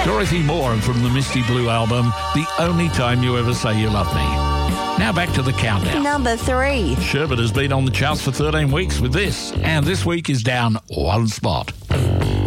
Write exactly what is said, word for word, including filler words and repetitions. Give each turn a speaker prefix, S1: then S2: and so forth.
S1: Dorothy Moore from the Misty Blue album, The Only Time You Ever Say You Love Me. Now back to the countdown.
S2: Number three.
S1: Sherbet has been on the charts for thirteen weeks with this, and this week is down one spot.